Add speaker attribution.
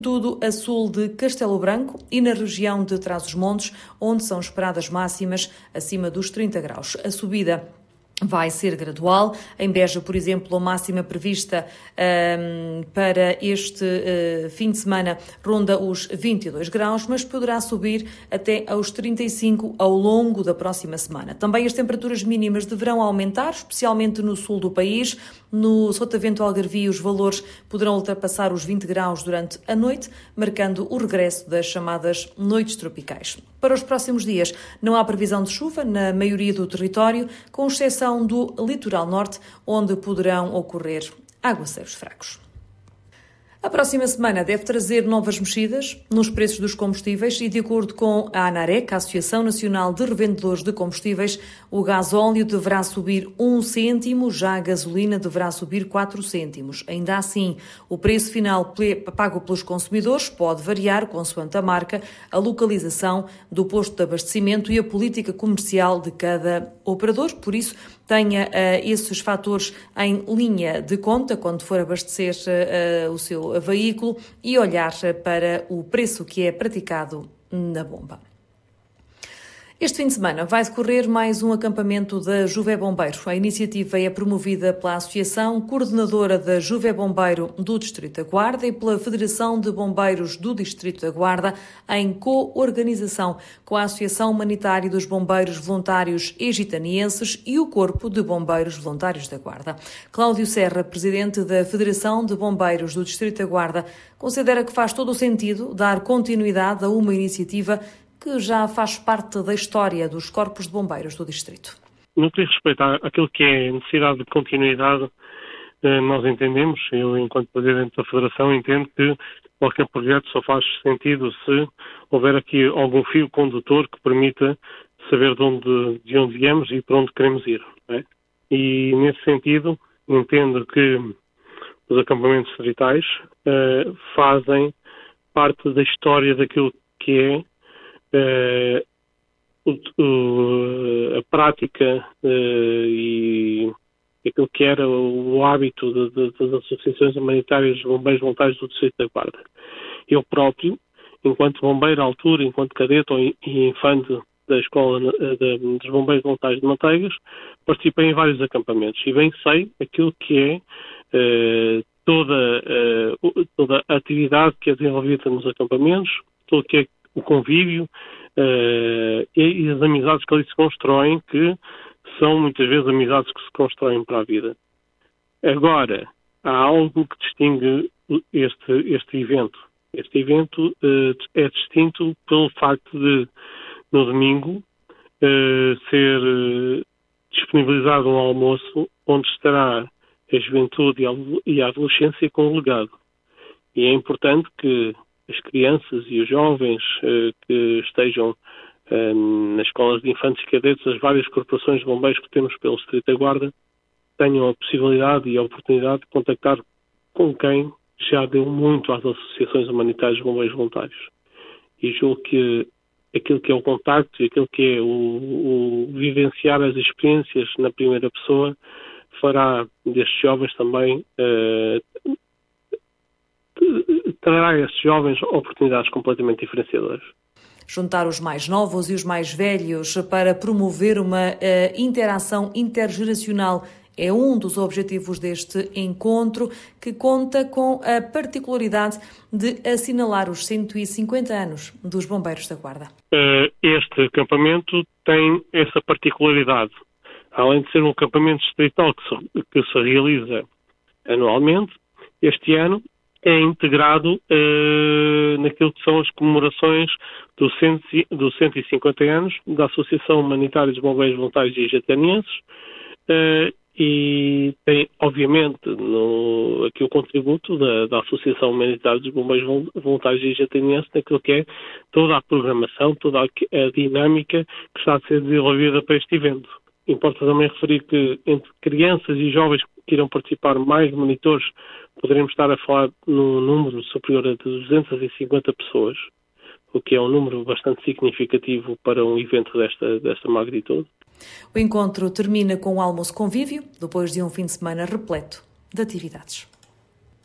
Speaker 1: Tudo a sul de Castelo Branco e na região de Trás-os-Montes, onde são esperadas máximas acima dos 30 graus. A subida vai ser gradual. Em Beja, por exemplo, a máxima prevista para este fim de semana ronda os 22 graus, mas poderá subir até aos 35 ao longo da próxima semana. Também as temperaturas mínimas deverão aumentar, especialmente no sul do país. No Sotavento Algarvio, os valores poderão ultrapassar os 20 graus durante a noite, marcando o regresso das chamadas noites tropicais. Para os próximos dias, não há previsão de chuva na maioria do território, com exceção do litoral norte, onde poderão ocorrer aguaceiros fracos. A próxima semana deve trazer novas mexidas nos preços dos combustíveis e, de acordo com a ANAREC, a Associação Nacional de Revendedores de Combustíveis, o gasóleo deverá subir 1 cêntimo, já a gasolina deverá subir 4 cêntimos. Ainda assim, o preço final pago pelos consumidores pode variar consoante a marca, a localização do posto de abastecimento e a política comercial de cada operador. Por isso, tenha esses fatores em linha de conta quando for abastecer o seu veículo e olhar para o preço que é praticado na bomba. Este fim de semana vai decorrer mais um acampamento da Juvé Bombeiro. A iniciativa é promovida pela Associação Coordenadora da Juvé Bombeiro do Distrito da Guarda e pela Federação de Bombeiros do Distrito da Guarda, em co-organização com a Associação Humanitária dos Bombeiros Voluntários Egitanienses e o Corpo de Bombeiros Voluntários da Guarda. Cláudio Serra, presidente da Federação de Bombeiros do Distrito da Guarda, considera que faz todo o sentido dar continuidade a uma iniciativa que já faz parte da história dos corpos de bombeiros do distrito.
Speaker 2: No que diz respeito àquilo que é a necessidade de continuidade, nós entendemos, eu enquanto presidente da Federação entendo que qualquer projeto só faz sentido se houver aqui algum fio condutor que permita saber de onde viemos e para onde queremos ir. Não é? E nesse sentido entendo que os acampamentos distritais fazem parte da história daquilo que é a prática e aquilo que era o hábito das associações humanitárias de bombeiros voluntários do Distrito da Guarda. Eu próprio, enquanto bombeiro à altura, enquanto cadete e infante da Escola dos Bombeiros Voluntários de Manteigas, participei em vários acampamentos e bem sei aquilo que é toda a atividade que é desenvolvida nos acampamentos, tudo o que é o convívio e as amizades que ali se constroem, que são muitas vezes amizades que se constroem para a vida. Agora, há algo que distingue este evento. Este evento é distinto pelo facto de, no domingo, ser disponibilizado um almoço onde estará a juventude e a adolescência com o legado. E é importante que as crianças e os jovens que estejam nas escolas de infantes e cadetes, as várias corporações de bombeiros que temos pelo Distrito da Guarda, tenham a possibilidade e a oportunidade de contactar com quem já deu muito às associações humanitárias de bombeiros voluntários. E julgo que aquilo que é o contacto e aquilo que é o vivenciar as experiências na primeira pessoa fará destes jovens também trará a estes jovens oportunidades completamente diferenciadoras.
Speaker 1: Juntar os mais novos e os mais velhos para promover uma interação intergeracional é um dos objetivos deste encontro, que conta com a particularidade de assinalar os 150 anos dos Bombeiros da Guarda.
Speaker 2: Este acampamento tem essa particularidade. Além de ser um acampamento distrital que se realiza anualmente, este ano é integrado naquilo que são as comemorações dos 150 anos da Associação Humanitária dos Bombeiros Voluntários Egitanienses e tem, obviamente, aqui o contributo da Associação Humanitária dos Bombeiros Voluntários Egitanienses naquilo que é toda a programação, toda a dinâmica que está a ser desenvolvida para este evento. Importa também referir que entre crianças e jovens que irão participar mais monitores, poderemos estar a falar num número superior a 250 pessoas, o que é um número bastante significativo para um evento desta magnitude.
Speaker 1: O encontro termina com um almoço convívio, depois de um fim de semana repleto de atividades.